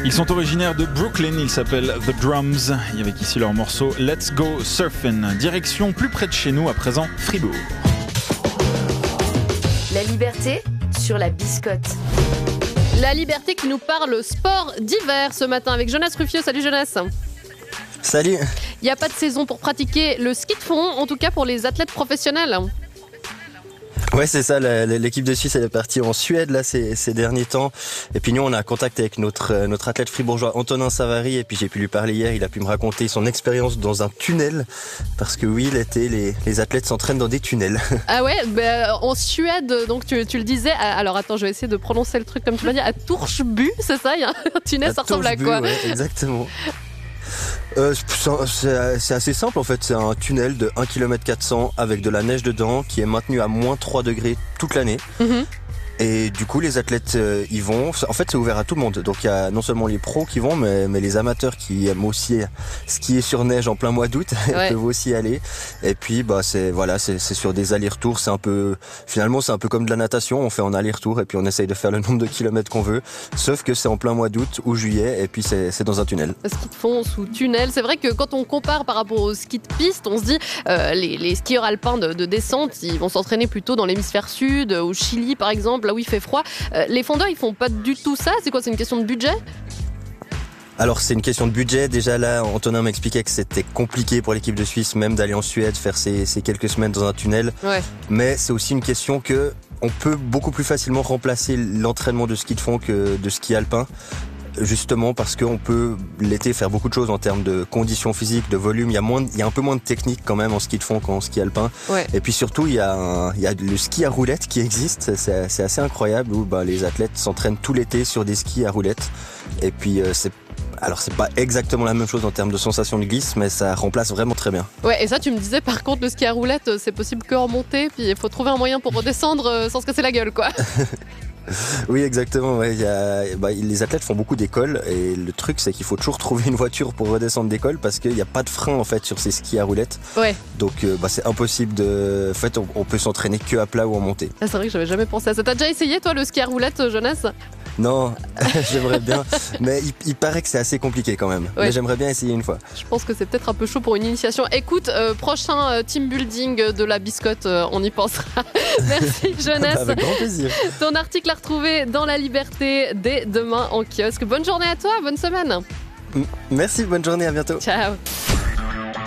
Ils sont originaires de Brooklyn, ils s'appellent The Drums, et avec ici leur morceau Let's Go Surfin'. Direction plus près de chez nous, à présent Fribourg. La liberté sur la biscotte. La liberté qui nous parle sport d'hiver ce matin avec Jonas Ruffieux. Salut Jonas. Salut. Il n'y a pas de saison pour pratiquer le ski de fond, en tout cas pour les athlètes professionnels. Ouais, c'est ça, l'équipe de Suisse elle est partie en Suède là ces derniers temps. Et puis nous on a contact avec notre athlète fribourgeois Antonin Savary, et puis j'ai pu lui parler hier, il a pu me raconter son expérience dans un tunnel, parce que oui, l'été les athlètes s'entraînent dans des tunnels. Ah ouais, en Suède, donc tu le disais, alors attends, je vais essayer de prononcer le truc comme tu m'as dit, à Torsby, c'est ça, il y a un tunnel, ça ressemble à quoi? Ouais, exactement. C'est assez simple en fait, c'est un tunnel de 1 km 400 avec de la neige dedans qui est maintenu à moins 3 degrés toute l'année. Et du coup les athlètes y vont, en fait c'est ouvert à tout le monde, donc il y a non seulement les pros qui vont mais les amateurs qui aiment aussi skier sur neige en plein mois d'août, ouais. Peuvent aussi y aller. Et puis c'est sur des allers-retours, finalement c'est un peu comme de la natation, on fait en aller-retour et puis on essaye de faire le nombre de kilomètres qu'on veut, sauf que c'est en plein mois d'août ou juillet et puis c'est dans un tunnel. Ski de fond sous tunnel, c'est vrai que quand on compare par rapport au ski de piste, on se dit les skieurs alpins de descente, ils vont s'entraîner plutôt dans l'hémisphère sud, au Chili par exemple, là où il fait froid. Les fondeurs, ils font pas du tout ça. C'est quoi, c'est une question de budget ? Alors c'est une question de budget. Déjà là, Antonin m'expliquait que c'était compliqué pour l'équipe de Suisse même d'aller en Suède, faire ces quelques semaines dans un tunnel. Ouais. Mais c'est aussi une question que on peut beaucoup plus facilement remplacer l'entraînement de ski de fond que de ski alpin. Justement parce qu'on peut l'été faire beaucoup de choses en termes de conditions physiques, de volume. Il y a un peu moins de technique quand même en ski de fond qu'en ski alpin. Ouais. Et puis surtout, il y a le ski à roulettes qui existe. C'est assez incroyable où les athlètes s'entraînent tout l'été sur des skis à roulettes. Et puis c'est pas exactement la même chose en termes de sensation de glisse, mais ça remplace vraiment très bien. Ouais, et ça tu me disais par contre le ski à roulettes, c'est possible que remonter, puis il faut trouver un moyen pour redescendre sans se casser la gueule quoi. Oui, exactement. Ouais. Les athlètes font beaucoup d'écoles et le truc c'est qu'il faut toujours trouver une voiture pour redescendre d'école parce qu'il n'y a pas de frein en fait sur ces skis à roulettes. Ouais. Donc c'est impossible de. En fait, on peut s'entraîner que à plat ou en montée. Ah, c'est vrai que j'avais jamais pensé à ça. T'as déjà essayé toi le ski à roulettes, Jonas ? Non, j'aimerais bien, mais il paraît que c'est assez compliqué quand même. Ouais. Mais j'aimerais bien essayer une fois. Je pense que c'est peut-être un peu chaud pour une initiation. Écoute, prochain team building de la biscotte, on y pensera. Merci Jonas. Avec grand plaisir. Ton article à retrouver dans La Liberté dès demain en kiosque. Bonne journée à toi, bonne semaine. Merci, bonne journée, à bientôt. Ciao.